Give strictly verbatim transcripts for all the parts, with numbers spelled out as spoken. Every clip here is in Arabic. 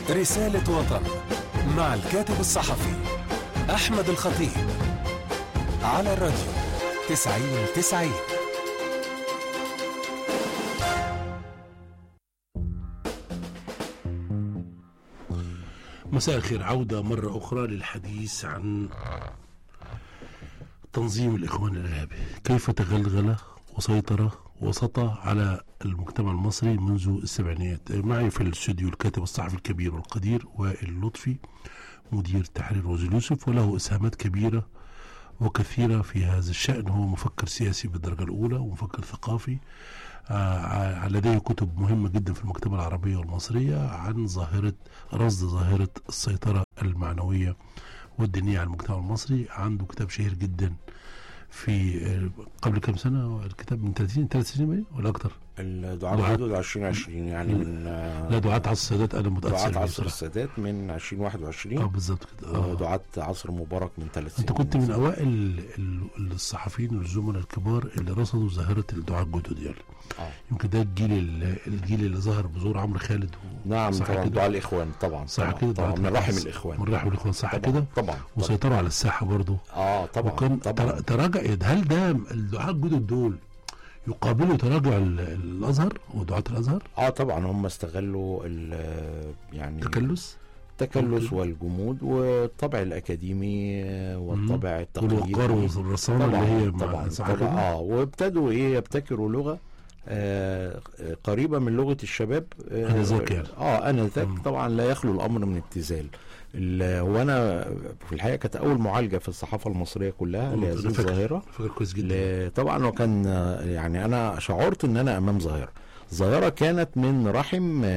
رسالة وطن مع الكاتب الصحفي أحمد الخطيب على الراديو تسعين تسعين. مساء الخير، عودة مرة أخرى للحديث عن تنظيم الإخوان الإرهابي، كيف تغلغل وسيطر وسطى على المجتمع المصري منذ السبعينيات. معي في الاستوديو الكاتب الصحفي الكبير والقدير وائل لطفي، مدير تحرير روز اليوسف، وله إسهامات كبيرة وكثيرة في هذا الشأن. هو مفكر سياسي بالدرجة الأولى ومفكر ثقافي، آه لديه كتب مهمة جدا في المكتبة العربية والمصرية عن ظاهرة رصد ظاهرة السيطرة المعنوية والدينية على المجتمع المصري. عنده كتاب شهير جدا في قبل كم سنة، الكتاب من ثلاثين ثلاث سنين ولا أكثر، الدعاة حدود عشرين عشرين، يعني من لا دعاة عصر السادات، أنا متأثر دعاة عصر السادات من عشرين واحد وعشرين. اه بالظبط كده. ودعاة عصر مبارك من ثلاث سنين. أنت كنت من أوائل الصحفيين والزملاء الكبار اللي رصدوا ظاهرة الدعاة الجدد يعني. آه. يمكن ده الجيل الجيل اللي ظهر بظهور عمرو خالد و... نعم طبعا، دعاة الإخوان طبعا صح كده، من رحم الإخوان من رحم الإخوان صح كده طبعا، وسيطروا على الساحة برضو. اه طبعا وكان طبعا تراجع. هل ده الدعاة الجدد دول يقابلوا تراجع الازهر ودعاة الازهر؟ اه طبعا هم استغلوا يعني تكلس التكلس والجمود والطبع الاكاديمي والطبع التقليدي والوقار والرصانه اللي هي طبعا طبعا اه وابتدوا ايه يبتكروا لغه آه قريبه من لغه الشباب. آه انا ذاك يعني. اه انا ذاك طبعا لا يخلو الامر من ابتذال. وانا في الحقيقه كانت اول معالجه في الصحافه المصريه كلها لهذه الظاهره. فكر كويس جدا طبعا. وكان يعني انا شعرت ان انا امام ظاهره ظاهره كانت من رحم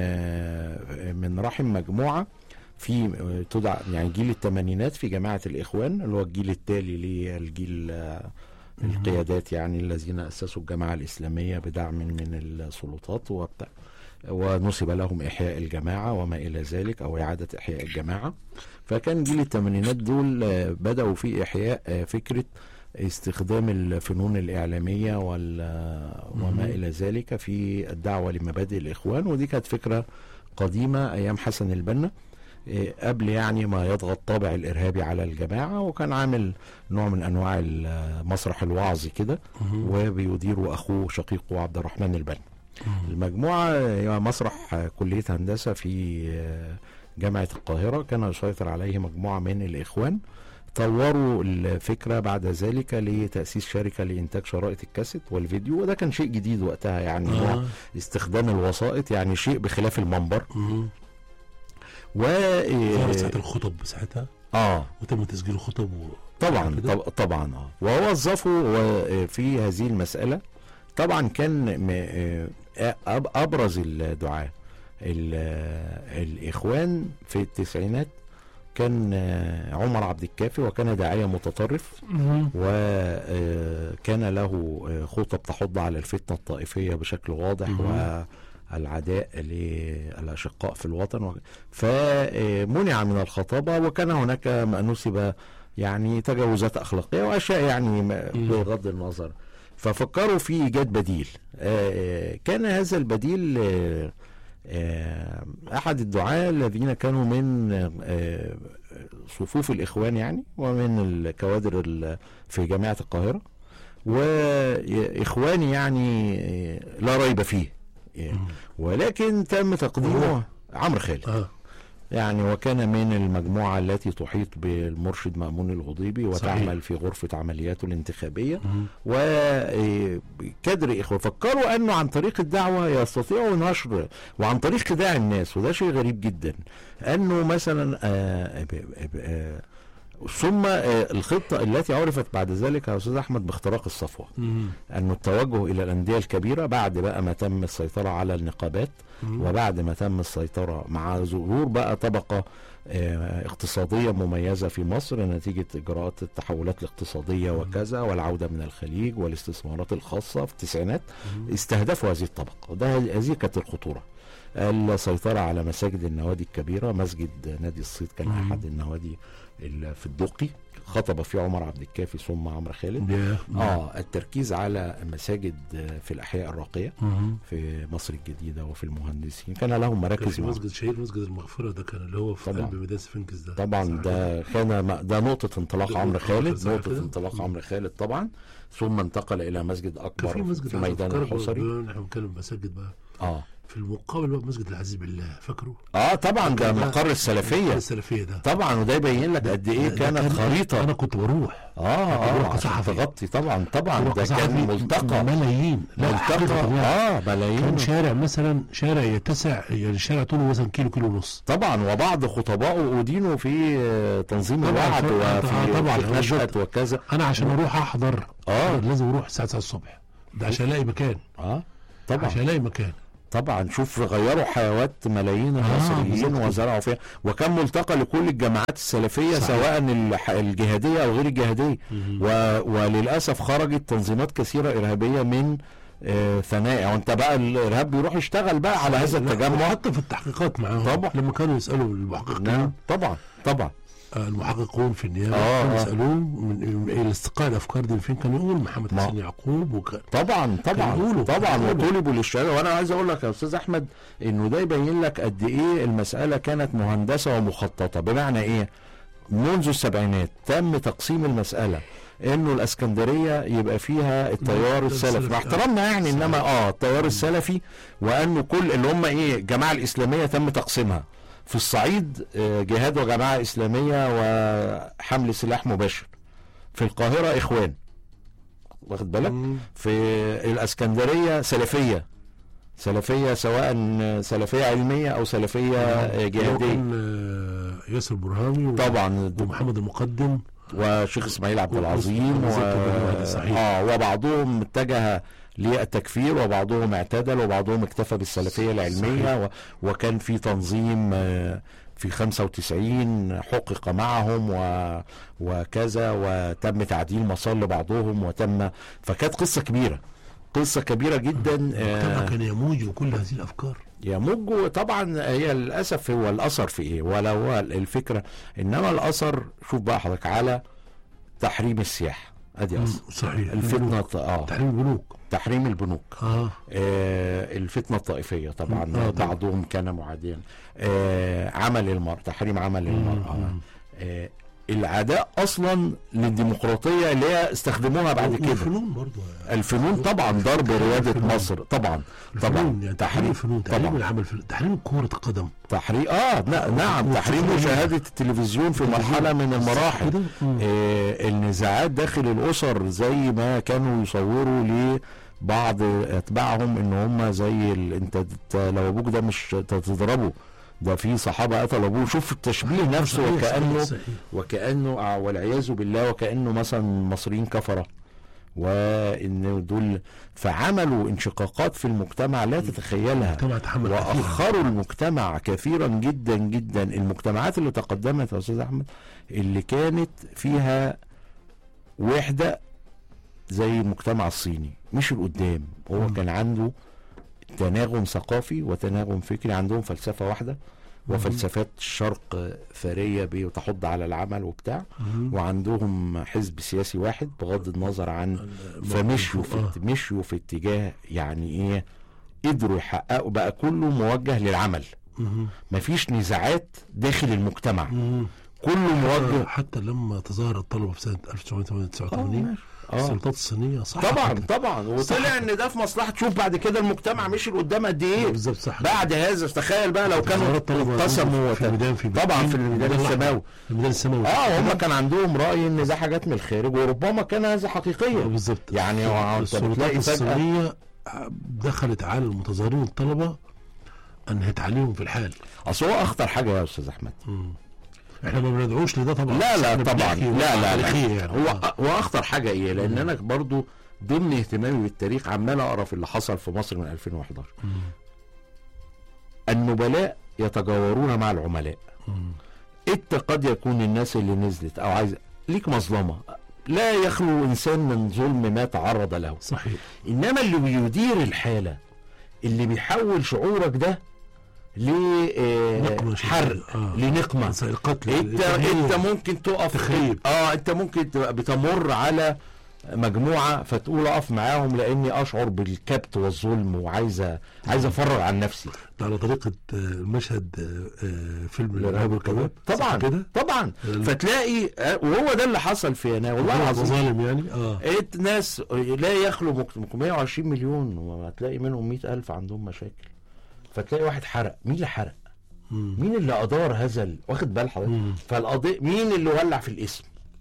من رحم مجموعه في تدعى يعني جيل الثمانينات في جماعه الاخوان، اللي هو الجيل التالي للجيل القيادات يعني الذين اسسوا الجماعه الاسلاميه بدعم من السلطات وبتاع، ونسب لهم إحياء الجماعة وما إلى ذلك أو إعادة إحياء الجماعة. فكان جيل الثمانينات دول بدأوا في إحياء فكرة استخدام الفنون الإعلامية وما إلى ذلك في الدعوة لمبادئ الإخوان، ودي كانت فكرة قديمة أيام حسن البنا قبل يعني ما يضغط الطابع الإرهابي على الجماعة، وكان عامل نوع من أنواع المسرح الوعظي كده، وبيدير أخوه شقيقه عبد الرحمن البنا. المجموعة هي مسرح كلية هندسة في جامعة القاهرة، كان يسيطر عليه مجموعة من الإخوان. طوروا الفكرة بعد ذلك لتأسيس شركة لإنتاج شرائط الكاسيت والفيديو، وده كان شيء جديد وقتها يعني. آه. استخدام الوسائط يعني شيء بخلاف المنبر. و ظهرت الخطب ساعتها اه وتم تسجيل الخطب و... طبعا طب... طبعا اه ووظفوا في هذه المسألة. طبعا كان ابرز الدعاة الاخوان في التسعينات كان عمر عبد الكافي، وكان داعية متطرف، وكان له خطب تحض على الفتنة الطائفية بشكل واضح والعداء للأشقاء في الوطن، فمنع من الخطابة. وكان هناك ما نسب يعني تجاوزات أخلاقية وأشياء يعني بغض النظر، ففكروا في إيجاد بديل. آه كان هذا البديل آه آه أحد الدعاة الذين كانوا من آه صفوف الإخوان يعني، ومن الكوادر في جامعة القاهرة، وإخواني يعني آه لا ريب فيه يعني، ولكن تم تقديمه عمرو خالد. آه. يعني وكان من المجموعة التي تحيط بالمرشد مأمون الغضيبي وتعمل صحيح. في غرفة عملياته الانتخابية، وكادر إخوة فكروا أنه عن طريق الدعوة يستطيعوا نشر، وعن طريق خداع الناس، وده شيء غريب جدا، أنه مثلا آآ آآ ثم الخطة التي عرفت بعد ذلك يا أستاذ أحمد باختراق الصفوة، أنه التوجه إلى الأندية الكبيرة بعد بقى ما تم السيطرة على النقابات، وبعد ما تم السيطرة مع ظهور بقى طبقة اقتصادية مميزة في مصر نتيجة إجراءات التحولات الاقتصادية وكذا، والعودة من الخليج والاستثمارات الخاصة في التسعينات، استهدفوا هذه الطبقة، وده هذه كانت الخطورة. السيطرة على مساجد النوادي الكبيرة. مسجد نادي الصيد كان مم. أحد النوادي ال- في الدقي، خطب فيه عمر عبد الكافي ثم عمرو خالد. يا- اه التركيز على مساجد في الأحياء الراقية مم. في مصر الجديدة وفي المهندسين، كان لهم كان مراكز في مع- مسجد شهير، مسجد المغفرة ده كان اللي هو في طبعاً. قلب ميدان سفنكس ده. طبعا صح ده كان ده نقطة انطلاق ده عمرو نقطة خالد، صح نقطة كده؟ انطلاق مم. عمرو خالد طبعا، ثم انتقل إلى مسجد كان أكبر في مسجد في ميدان الحصري. احنا بنتكلم مساجد بقى اه في المقابل بقى مسجد العزيز بالله، فاكره؟ اه طبعا ده فاكر مقر السلفية السلفيه ده طبعا، وده يبين لك قد ايه ده كانت كان- خريطة. انا كنت بروح اه بروح اه عشان كصحفي. تغطي طبعا طبعا بروح ده كصحفي كان ملتقى ملايين. لا ملتقى حقيقة يعني. اه كان ملايين شارع مثلا شارع يتسع، يعني شارع طوله مثلا كيلو كيلو ونص. طبعا، وبعض خطبائه أدينوا في آه، تنظيم طبعاً، الوعد طبعاً، وفي طبعاً، في نشأت وكذا. انا عشان اروح احضر آه. أحضر لازم اروح الساعه تسعة الصبح، ده عشان الاقي مكان، اه طبعا عشان الاقي مكان. طبعا شوف غيروا حيوات ملايين المصريين بالظبط. وزرعوا فيها، وكان ملتقى لكل الجماعات السلفيه صحيح. سواء الح- الجهاديه او غير الجهاديه. و... وللاسف خرجت تنظيمات كثيره ارهابيه من آه ثنائها، وانت بقى الارهاب بيروح يشتغل بقى على هذا لا، التجمع. وحتى في التحقيقات معاهم طبعا. لما كانوا يسالوا المحققين، نعم طبعا طبعا آه، المحققون في النيابه آه، كانوا آه. يسالوه من من الاستقاء الافكار دي من فين، كان يقول محمد ما- حسين يعقوب وكان طبعا طبعا يقولوا- طبعا يقولوا. وطلبوا للشهاده. وانا عايز اقول لك يا استاذ احمد انه ده يبين لك قد ايه المساله كانت مهندسه ومخططه. بمعنى ايه؟ منذ السبعينات تم تقسيم المساله انه الاسكندريه يبقى فيها التيار السلفي، مع احترامنا يعني، انما اه التيار السلفي، وانه كل اللي هم ايه الجماعه الاسلاميه تم تقسيمها. في الصعيد آه، جهاد وجماعه اسلاميه وحمل سلاح مباشر. في القاهره اخوان، واخد بالك؟ مم. في الاسكندريه سلفيه سلفيه سواء سلفيه علميه او سلفيه آه، جهاديه. كان آه، ياسر برهامي و- طبعا ومحمد المقدم وشيخ اسماعيل عبد العظيم و... بالظبط، بالظبط، صحيح. اه وبعضهم اتجه للتكفير وبعضهم اعتدل وبعضهم اكتفى بالسلفيه العلميه و... وكان في تنظيم آه، في خمسة وتسعين حقق معهم و... وكذا، وتم تعديل مسار لبعضهم وتم، فكانت قصه كبيره قصه كبيره جدا. طبعا آه كان يموج بكل هذه الافكار. يمج طبعا. هي للاسف هو الاثر في ايه ولا هو الفكره، انما الاثر شوف بقى حضرتك على تحريم السياحه، ادي اثر صحيح. الفتنه اه تحريم البنوك. تحريم البنوك اه آه الفتنه الطائفيه طبعا. آه طبعاً. بعضهم كان معاديا. آه عمل المرأة، تحريم عمل المرأة. آه العداء اصلا للديمقراطيه اللي هي استخدموها بعد كده. والفنون برضه الفنون طبعا ضرب رياده الفنون. مصر طبعا الفنون طبعا يعني تحريم الفنون، تحريم طبعا العمل في تحريم كرة القدم. تحريم اه ن- نعم تحريم مشاهده التلفزيون في مرحله من المراحل. كده؟ مم. آه النزاعات داخل الاسر زي ما كانوا يصوروا لبعض اتباعهم ان هم زي ال... انت انت لو ابوك ده مش تضربه، ده في صحابه قتلوا ابوه. شوف التشبيه نفسه صحيح، وكانه صحيح. وكانه آه، والعياذ بالله وكانه مثلا مصريين كفره، وان دول فعملوا انشقاقات في المجتمع لا تتخيلها، المجتمع تحمل كثيرا. واخروا المجتمع كثيرا جدا جدا. المجتمعات اللي تقدمت يا استاذ احمد اللي كانت فيها وحده زي المجتمع الصيني مش القدام، هو مم. كان عنده تناغم ثقافي وتناغم فكري، عندهم فلسفه واحده وفلسفات الشرق ثريه بتحض على العمل وبتاع، مم. وعندهم حزب سياسي واحد بغض النظر عن، فمشوا في آه. مشوا في اتجاه يعني ايه، قدروا يحققوا بقى كله موجه للعمل، مم. مفيش نزاعات داخل المجتمع، مم. كله موجه. حتى لما تظاهر الطلبة في سنة ألف وتسعمائة وتسعة وثمانين آه. السلطات الصينية صح طبعا طبعا وطلع ان ده في مصلحه. شوف بعد كده المجتمع مشي لقدام قد ايه بالظبط صح. بعد هذا. تخيل بقى لو كانوا تظاهرات طلبة ابتسموا في الميدان في طبعا في الميدان السماوي. في الميدان السماوي اه هم كان عندهم راي ان ده حاجات من الخارج، وربما كان هذا حقيقيه بالظبط. يعني. هو انت السلطات بتلاقي فجاه الصينية دخلت على المتظاهرين الطلبة، انهت عليهم في الحال. اصل هو اخطر حاجه يا استاذ احمد. مم. احنا ما بندعوش لده طبعا. لا لا إحنا طبعا بنحكي لا لا, تاريخيا لا. يعني. هو آه. هو اخطر حاجه ايه، لان انا برضو ضمن اهتمامي بالتاريخ عمال اقرا في اللي حصل في مصر من ألفين وإحدى عشر. مم. النبلاء يتجاورون مع العملاء. مم. انت قد يكون الناس اللي نزلت او عايز ليك مظلمه، لا يخلو انسان من ظلم ما تعرض له، صحيح. انما اللي بيدير الحاله اللي بيحول شعورك ده لحرق آه. لنقمة القتل. انت انت ممكن تقف تخيب. اه انت ممكن تبقى بتمر على مجموعة فتقول اقف معاهم لاني اشعر بالكبت والظلم وعايزة عايزة افرغ عن نفسي. على طريقة المشهد فيلم الارهاب والكباب طبعا كده طبعا. فتلاقي وهو ده اللي حصل في يناير والله العظيم ظالم يعني اه ناس لا يخلو مية وعشرين مليون وهتلاقي منهم مئة ألف عندهم مشاكل. فتلاقي واحد حرق. مين اللي حرق؟ مم. مين اللي ادار هذا واخد بال حضرتك؟ فالقضيه مين اللي ولع في الاسم؟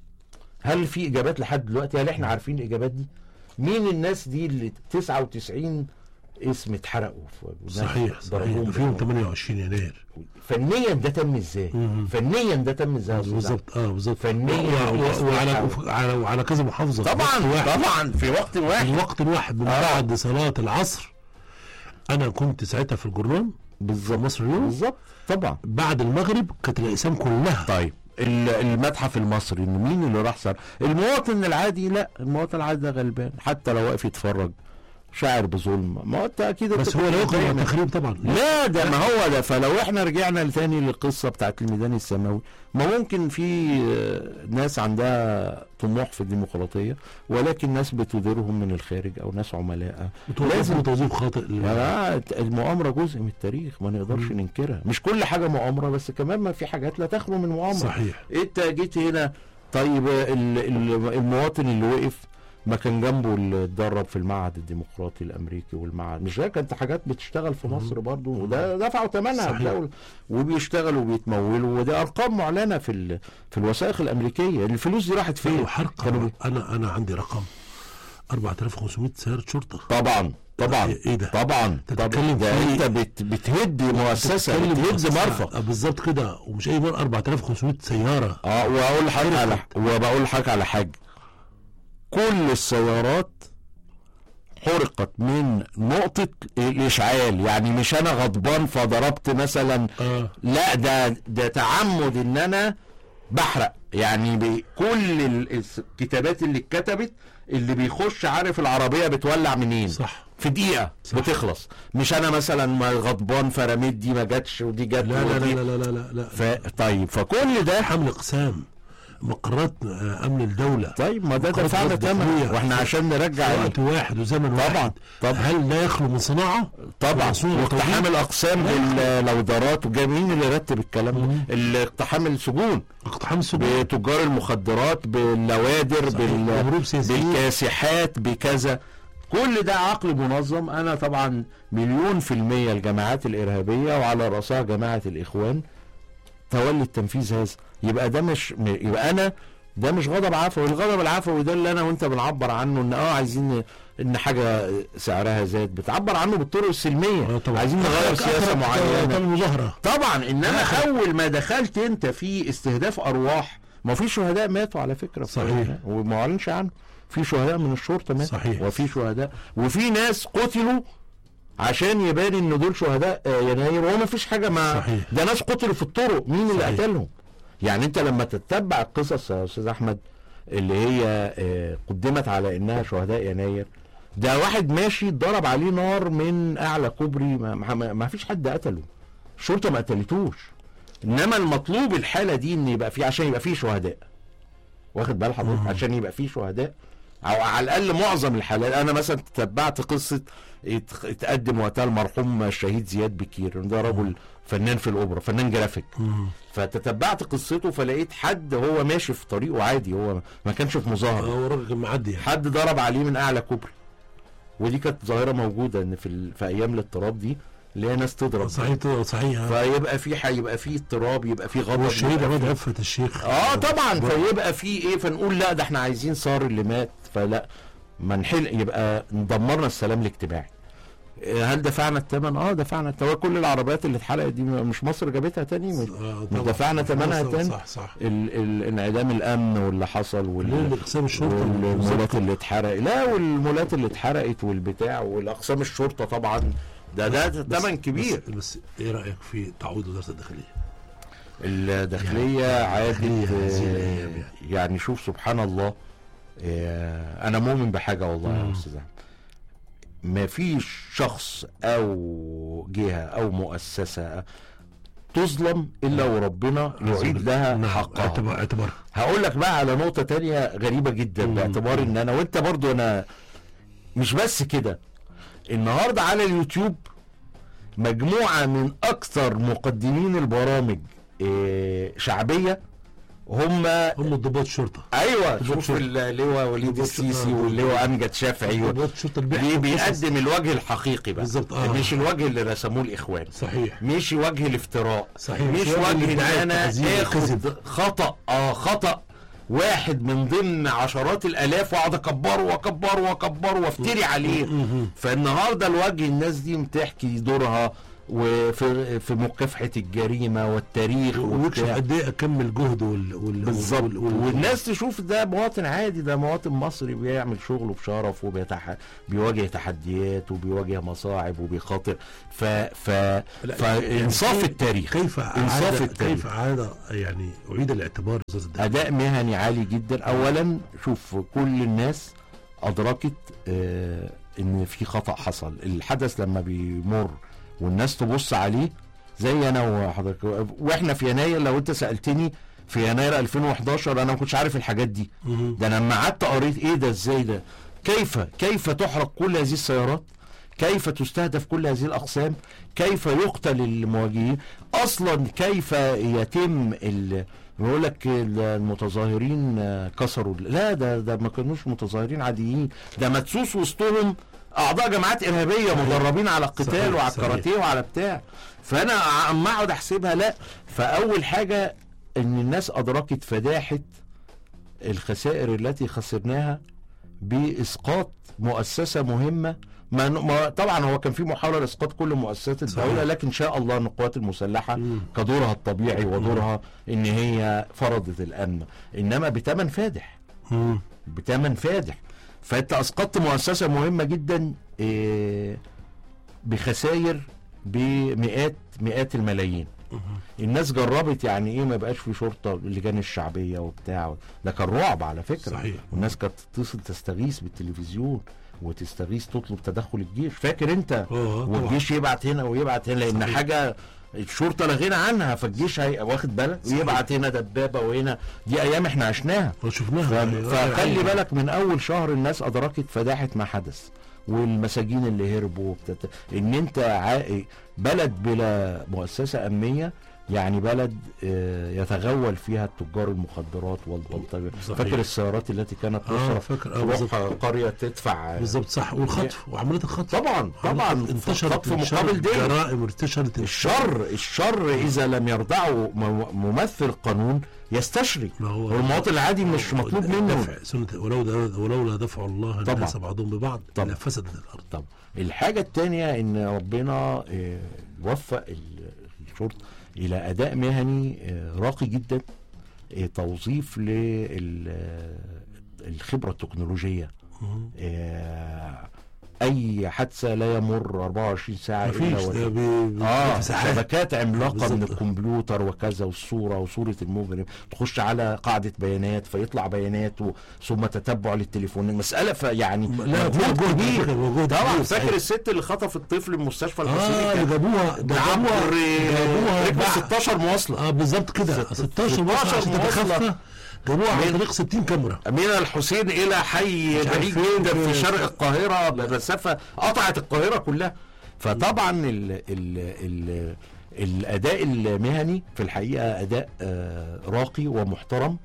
هل في اجابات لحد دلوقتي؟ هل احنا عارفين الاجابات دي؟ مين الناس دي اللي تسعة وتسعين اسم اتحرقوا؟ صحيح صحيح فيهم ثمانية وعشرين يناير. فنيا ده تم ازاي؟ فنيا ده تم ازاي؟ بالظبط اه بالظبط فنيا وعلى وعلى وعلى كذا محافظه طبعا طبعا في وقت واحد في وقت واحد من آه. بعد صلاه العصر. انا كنت ساعتها في الجرنان بالظبط مصر اليوم بالظبط طبعا بعد المغرب كانت الاقسام كلها. طيب المتحف المصري انه مين اللي راح صار؟ المواطن العادي. لا المواطن العادي ده غلبان حتى لو واقف يتفرج شاعر بظلم. ما انت اكيد بس هو لا يقرأ التخريب طبعا. لا ده ما هو ده. فلو احنا رجعنا لتاني للقصه بتاعت الميدان السماوي ما ممكن في ناس عندها طموح في الديمقراطيه ولكن ناس بتديرهم من الخارج او ناس عملاء لازم توظيف خاطئ. المؤامره جزء من التاريخ ما نقدرش ننكرها. مش كل حاجه مؤامره بس كمان ما في حاجات لا تخلو من مؤامره. صحيح. انت جيت هنا طيب المواطن اللي وقف ما كان جنبه اللي اتدرب في المعهد الديمقراطي الامريكي والمعهد مش ده كانت حاجات بتشتغل في مصر برضو وده دفعوا ثمنها الدوله وبيشتغلوا وبيتمولوا وده ارقام معلنه في في الوثائق الامريكيه. الفلوس دي راحت فين؟ كانوا انا انا عندي رقم أربعة آلاف وخمسمائة سيارة شرطه. طبعا طبعا ايه ده؟ طبعا تتكلم ده انت بت بتهد مؤسسه بتهد مرفق بالظبط كده ومش اي مره أربعة آلاف وخمسمائة سياره. اه واقول لحضرتك على وبقول لحضرتك على حاجه كل السيارات حرقت من نقطة الإشعال. يعني مش أنا غضبان فضربت مثلا آه. لا ده ده تعمد إن أنا بحرق. يعني بكل الكتابات اللي اتكتبت اللي بيخش عارف العربية بتولع منين صح في دقيقة صح. بتخلص. مش أنا مثلا غضبان فرميت دي ما جاتش ودي جت. لا لا, لا لا لا لا لا ف... طيب فكل ده حمل اقسام مقرات امن الدوله. طيب ما ده دفعنا ثمن واحنا عشان نرجع وقت واحد وزمن طبعا واحد. طبعا هل لا يخلو من صناعه؟ طبعا واقتحام الاقسام باللودرات ومين اللي رتب الكلام ده؟ اقتحام السجون اقتحام السجون بتجار المخدرات باللوادر بال... بالكاسحات بكذا. كل ده عقل منظم. انا طبعا مليون في المية الجماعات الارهابيه وعلى راسها جماعه الاخوان تولي التنفيذ هذا. يبقى ده مش يبقى انا ده مش غضب عفوي. الغضب العفوي ده اللي انا وانت بنعبر عنه ان اه عايزين ان حاجه سعرها زاد بتعبر عنه بالطرق السلميه. عايزين نغير سياسه معينه المظاهره طبعا. انما اول ما دخلت انت في استهداف ارواح ما في شهداء ماتوا على فكره صحيح وما اعلنش عنه. في شهداء من الشرطه ماتوا صحيح وفي شهداء وفي ناس قتلوا عشان يبان ان دول شهداء يناير وهو ما فيش حاجه. ما صحيح. ده ناس قتلوا في الطرق. مين اللي قتلهم؟ يعني انت لما تتبع القصص يا استاذ احمد اللي هي قدمت على انها شهداء يناير ده واحد ماشي ضرب عليه نار من اعلى كوبري ما, ما, ما فيش حد قتله. الشرطه ما قتلتوش. انما المطلوب الحاله دي ان يبقى في عشان يبقى في شهداء واخد بال حضرتك عشان يبقى في شهداء او على الاقل معظم الحالات. انا مثلا تتبعت قصه اتقدم وقتها المرحوم الشهيد زياد بكير ده رجل فنان في الاوبرا فنان جرافيك. فتتبعت قصته فلقيت حد هو ماشي في طريقه عادي هو ما كانش في مظاهره هو راجل كان معدي حد ضرب عليه من اعلى كوبري. ودي كانت ظاهره موجوده ان في ال... في ايام الاضطراب دي اللي هي ناس تضرب صحيح صحيح فيبقى في هيبقى في اضطراب يبقى في غضب. والشهيد عماد عفت الشيخ اه طبعا فيبقى في ايه فنقول لا ده احنا عايزين صار اللي مات فلا ما نحل يبقى دمرنا السلام الاجتماعي. هل دفعنا الثمن؟ اه دفعنا الثمن. كل العربيات اللي اتحرقت دي مش مصر جابتها تاني مش, مش دفعنا ثمنها تاني. صح صح. ال ال انعدام الامن واللي حصل والاقسام الشرطه والمولات اللي اتحرقت لا والمولات اللي اتحرقت والبتاع والاقسام الشرطه طبعا ده ده ثمن كبير. بس, بس ايه رايك في تعويض وزاره الداخليه؟ الداخليه يعني عادت يعني. يعني شوف سبحان الله. انا مؤمن بحاجه والله يا استاذ احمد ما فيش شخص او جهة او مؤسسة تظلم الا وربنا يعيد لها حقها. اعتبار هقول لك بقى على نقطة تانية غريبة جدا، باعتبار ان انا وانت برضو، انا مش بس كده، النهاردة على اليوتيوب مجموعة من اكثر مقدمين البرامج شعبية هم هم ضباط الشرطه. ايوه، شوف اللواء وليد السيسي واللواء امجد شافعي، ضباط الشرطه اللي بيقدم الوجه الحقيقي بقى بالظبط. آه. مش الوجه اللي رسموه الاخوان، صحيح، مش وجه الافتراء، صحيح، مش وجه ان انا اخد خطا اه خطا واحد من ضمن عشرات الالاف واقعد اكبره واكبره واكبره وافتري عليه. فالنهارده الوجه الناس دي بتحكي دورها وفي في مكافحه الجريمه والتاريخ ويكشف قد ايه اكمل جهد وال... وال... بالظبط وال... وال... والناس تشوف ده مواطن عادي، ده مواطن مصري بيعمل شغله بشرف وبيتح... بيواجه تحديات وبيواجه مصاعب وبيخاطر. ف ف فانصاف التاريخ، كيف انصاف التاريخ كيف عاد يعني اعيد الاعتبار اداء مهني عالي جدا. اولا شوف، كل الناس ادركت آه ان في خطأ حصل. الحدث لما بيمر والناس تبص عليه، زي انا وحضرتك واحنا في يناير، لو انت سألتني في يناير ألفين وحداشر انا ما كنتش عارف الحاجات دي. ده انا لما قعدت قريت ايه ده، ازاي ده، كيف كيف تحرق كل هذه السيارات، كيف تستهدف كل هذه الاقسام، كيف يقتل المواجهين اصلا، كيف يتم ال بيقول لك المتظاهرين كسروا، لا ده ده ما كانوش متظاهرين عاديين، ده مدسوس وسطهم اعضاء جماعات ارهابيه مدربين على القتال وعلى الكاراتيه وعلى بتاع. فانا اما اقعد احسبها، لا، فاول حاجه ان الناس ادركت فداحه الخسائر التي خسرناها باسقاط مؤسسه مهمه. ما ما طبعا هو كان في محاوله لاسقاط كل مؤسسات الدوله، لكن ان شاء الله ان القوات المسلحه كدورها الطبيعي ودورها ان هي فرضت الامن، انما بثمن فادح، بثمن فادح. فانت اسقطت مؤسسه مهمه جدا بخسائر بمئات مئات الملايين. الناس جربت يعني ايه ما بقاش في شرطه، اللجان الشعبيه وبتاع، ده كان رعب على فكره. صحيح. والناس كانت تتصل تستغيث بالتلفزيون وتستغيث تطلب تدخل الجيش، فاكر انت؟ والجيش يبعت هنا ويبعت هنا، لان صحيح. حاجه الشرطه لا غنى عنها، فالجيش هيبقى واخد بالك ويبعت هنا دبابه وهنا، دي ايام احنا عشناها وشفناها. فخلي بالك من اول شهر الناس ادركت فداحه ما حدث، والمساجين اللي هربوا وبتت... ان انت عائق بلد بلا مؤسسه امنيه، يعني بلد يتغول فيها التجار المخدرات والبلطجه. فاكر السيارات التي كانت تصرف تروح قريه تدفع بالظبط، صح، والخطف وعمليه الخطف طبعا طبعا انتشرت خطف مقابل دين، جرائم انتشرت. الشر الشر اذا لم يرضعه ممثل قانون يستشري، والمواطن العادي مش مطلوب منه سنة ولو ولولا دفع الله الناس بعضهم ببعض لفسدت الارض. طبعا. الحاجه الثانيه ان ربنا وفق الشرطه الى اداء مهني راقي جدا، توظيف للخبره التكنولوجيه. اي حادثه لا يمر أربعة وعشرين ساعه الا بي... اه شبكات عملاقه من الكمبيوتر وكذا، والصوره وصوره المجرم تخش على قاعده بيانات فيطلع بيانات و... ثم تتبع للتليفون. المساله يعني مجهود كبير طبعا. فاكر الست اللي خطفت الطفل من مستشفى الحسيني؟ اه جابوها جابوها جابوها ستاشر مواصله. اه بالظبط كده، ستاشر مواصله جابوها عن طريق ستين كاميرا من الحسين الى حي بعيد جدا في شرق القاهره بمسافه قطعت القاهره كلها. فطبعا ال ال ال الاداء المهني في الحقيقه اداء آه راقي ومحترم،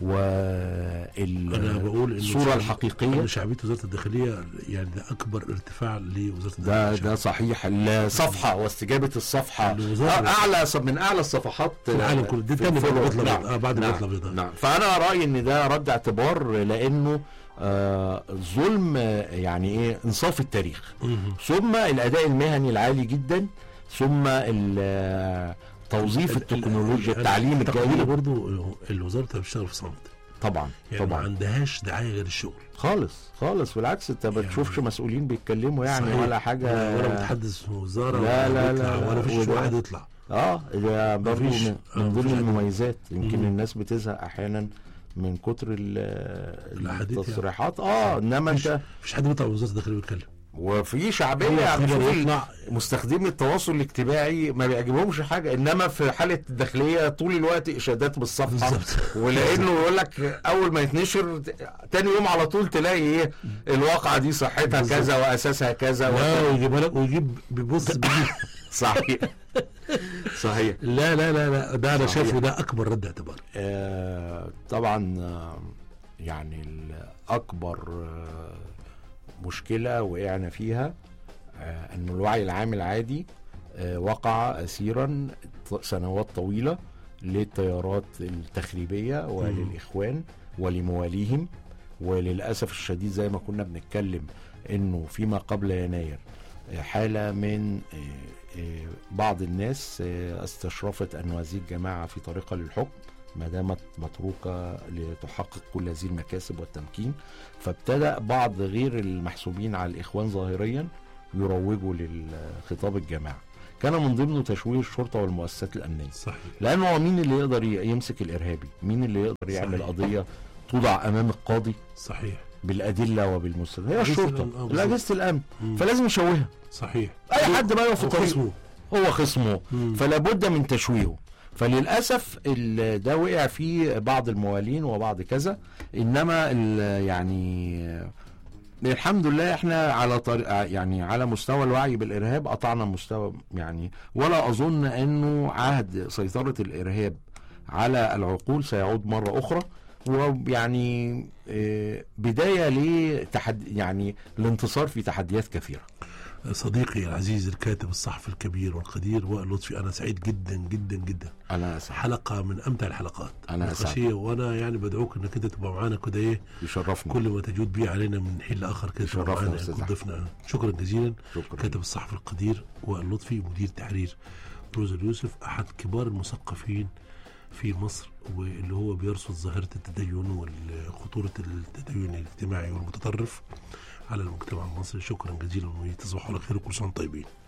والصوره الحقيقيه شعبيه وزاره الداخليه يعني ده اكبر ارتفاع لوزاره الداخليه. ده ده صحيح. الصفحه واستجابه الصفحه اعلى من اعلى الصفحات في العالم كله، دي تاني بطلة بعد البطله البيضاء. نعم. فانا رايي ان ده رد اعتبار، لانه آه ظلم يعني ايه انصاف التاريخ، ثم الاداء المهني العالي جدا، ثم توظيف التكنولوجيا، التعليم الجيد. برضو الوزاره بتشتغل في صمت طبعا يعني طبعا، ما عندهاش دعايه غير الشغل خالص خالص. بالعكس انت ما بتشوفش يعني مسؤولين بيتكلموا يعني صحيح. ولا حاجه، ولا متحدث وزاره لا لا لا ولا فيش واحد يطلع. اه ده برضه من ضمن المميزات. يمكن الناس بتزهق احيانا من كتر التصريحات. اه انما انت مفيش حد بيطلع من وزاره الداخليه بيتكلم، وفي شعبيه هو يعني خبر شوف يطلع. مستخدمي التواصل الاجتماعي ما بيعجبهمش حاجه، انما في حاله الداخليه طول الوقت اشادات بالصفحه بالظبط. ولانه يقول لك اول ما يتنشر تاني يوم على طول تلاقي ايه الواقعه دي صحتها بالظبط. كذا واساسها كذا لا و... ويجيبها لك ويجيب بيبص بيجيب. صحيح صحيح. لا لا لا لا ده انا صحيح. شايفه ده اكبر رد اعتبار. آه طبعا آه يعني اكبر آه مشكله وقعنا فيها آه انه الوعي العام العادي آه وقع اسيرا سنوات طويله للتيارات التخريبيه وللاخوان ولمواليهم. وللاسف الشديد زي ما كنا بنتكلم انه فيما قبل يناير آه حاله من آه آه بعض الناس آه استشرفت ان هذه الجماعه في طريقها للحكم ما دامت متروكه لتحقق كل هذه المكاسب والتمكين، فابتدأ بعض غير المحسوبين على الإخوان ظاهريا يروجوا للخطاب الجماعي. كان من ضمنه تشويه الشرطة والمؤسسات الأمنية. صحيح. لأنه هو مين اللي يقدر يمسك الإرهابي؟ مين اللي يقدر يعمل صحيح. قضية توضع أمام القاضي صحيح. بالأدلة وبالمستند؟ هي أجهزة الشرطة، الأمن. آه، بالظبط. أجهزة الأمن. مم. فلازم يشوهها. صحيح. أي حد بقى يقف في هو طريقه خصمه. هو خصمه، مم. فلا بد من تشويهه. فللاسف ال- ده وقع فيه بعض الموالين وبعض كذا، انما ال- يعني الحمد لله احنا على طريق يعني على مستوى الوعي بالارهاب قطعنا مستوى يعني، ولا اظن انه عهد سيطرة الارهاب على العقول سيعود مرة اخرى. ويعني آه، بداية لتحدي يعني الانتصار في تحديات كثيرة. صديقي العزيز الكاتب الصحفي الكبير والقدير وائل لطفي، انا سعيد جدا جدا جدا. انا اسعد. حلقه من امتع الحلقات. أنا أسعد. نقاشية، وانا يعني بدعوك انك انت تبقى معانا كده ايه يشرفني. كل ما تجود به علينا من حين لاخر كده تبقى يشرفنا معانا أستاذ يكون أحمد. ضيفنا. شكرا جزيلا. شكرا. كاتب الصحفي القدير وائل لطفي، مدير تحرير روز اليوسف، احد كبار المثقفين في مصر، واللي هو بيرصد ظاهره التدين وخطوره التدين الاجتماعي والمتطرف على المجتمع المصري. شكرا جزيلا وتصبحوا على خير وكل سنه وانتم طيبين.